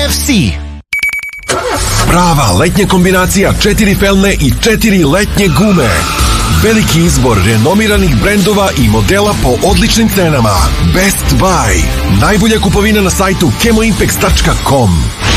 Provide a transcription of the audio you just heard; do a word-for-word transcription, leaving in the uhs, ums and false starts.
F C. Prava letnja kombinacija četiri felne i četiri letnje gume. Veliki izbor renomiranih brendova i modela po odličnim cenama. Best Buy. Najbolja kupovina na sajtu kemoimpex tačka com.